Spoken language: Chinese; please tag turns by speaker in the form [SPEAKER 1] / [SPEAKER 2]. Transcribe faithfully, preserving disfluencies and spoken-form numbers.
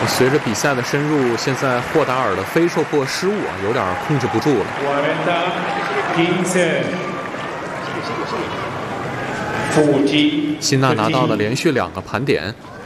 [SPEAKER 1] 随着比赛的深入，现在霍达尔的飞受迫失误啊，有点控制不住了。辛纳拿到了连续两个盘点。